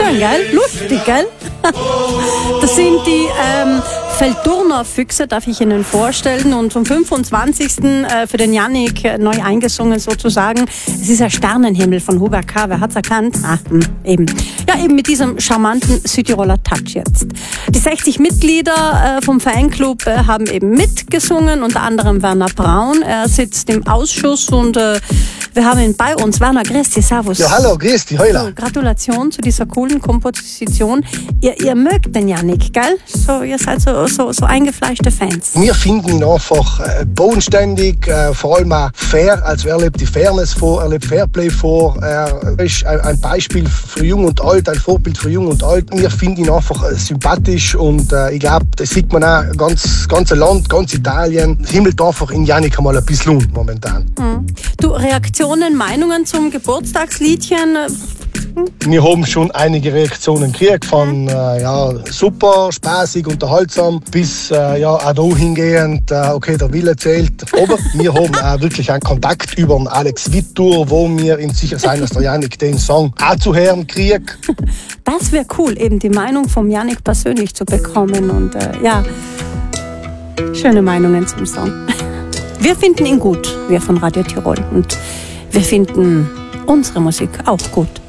Schön, gell? Lustig, gell? Das sind die Feldturner Füchse, darf ich Ihnen vorstellen. Und zum 25. Für den Yannick neu eingesungen sozusagen. Es ist der Sternenhimmel von Hubert K. Wer hat's erkannt? Eben. Ja, eben mit diesem charmanten Südtiroler Touch jetzt. Die 60 Mitglieder vom Fanclub haben eben mitgesungen, unter anderem Werner Braun. Er sitzt im Ausschuss und wir haben ihn bei uns. Werner, grüß dich, servus. Ja, hallo, grüß dich, Heuler. So, Gratulation zu dieser coolen Komposition. Ihr mögt den Yannick, gell? So, ihr seid so eingefleischte Fans. Wir finden ihn einfach bodenständig, vor allem auch fair. Also er lebt die Fairness vor, er lebt Fairplay vor. Er ist ein Beispiel für Jung und Alt, ein Vorbild für Jung und Alt. Wir finden ihn einfach sympathisch und ich glaube, das sieht man auch ganze Land, ganz Italien. Es himmelt einfach in Yannick einmal ein bisschen momentan. Du, Reaktionen, Meinungen zum Geburtstagsliedchen? Wir haben schon einige Reaktionen gekriegt, von super, spaßig, unterhaltsam, bis auch da hingehend, okay, der Wille zählt. Aber wir haben auch wirklich einen Kontakt über den Alex Vittur, wo wir ihm sicher sein, dass der Yannick den Song auch zu hören kriegt. Das wäre cool, eben die Meinung vom Yannick persönlich zu bekommen und schöne Meinungen zum Song. Wir finden ihn gut, wir von Radio Tirol, und wir finden unsere Musik auch gut.